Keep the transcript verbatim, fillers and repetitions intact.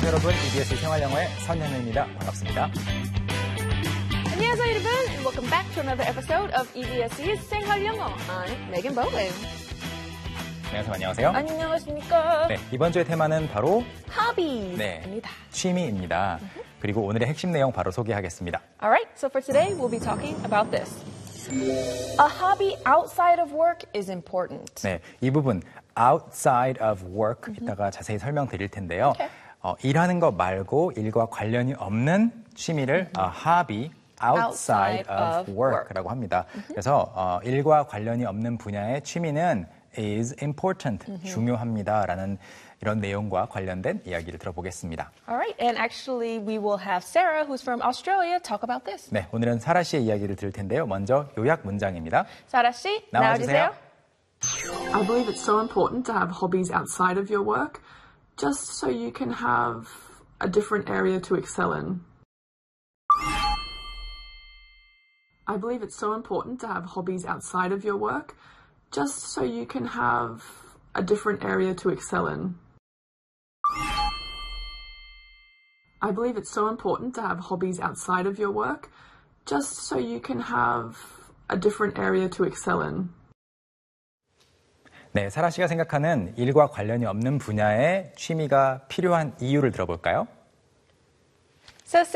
안녕하세요 여러분, 이비에스 생활영어의 선현우입니다. 반갑습니다. 안녕하세요 여러분, and welcome back to another episode of 이비에스's 생활영어. I'm Megan Bowen. 안녕하세요. 안녕하세요. 안녕하십니까. 네, 이번 주의 테마는 바로 hobbies. 네, 입니다. 취미입니다. Mm-hmm. 그리고 오늘의 핵심 내용 바로 소개하겠습니다. Alright, so for today we'll be talking about this. A hobby outside of work is important. 네, 이 부분 outside of work mm-hmm. 이따가 자세히 설명드릴 텐데요. Okay. 어, 일하는 것 말고 일과 관련이 없는 취미를 mm-hmm. a hobby outside, outside of, of work라고 합니다. Mm-hmm. 그래서 어, 일과 관련이 없는 분야의 취미는 is important, mm-hmm. 중요합니다라는 이런 내용과 관련된 이야기를 들어보겠습니다. Alright, and actually we will have Sarah, who's from Australia, talk about this. 네, 오늘은 사라 씨의 이야기를 들을 텐데요. 먼저 요약 문장입니다. 사라 씨, 나와주세요. I believe it's so important to have hobbies outside of your work, just so you can have a different area to excel in. I believe it's so important to have hobbies outside of your work, just so you can have a different area to excel in. I believe it's so important to have hobbies outside of your work, just so you can have a different area to excel in. 네, 사라 씨가 생각하는 일과 관련이 없는 분야의 취미가 필요한 이유를 들어볼까요? So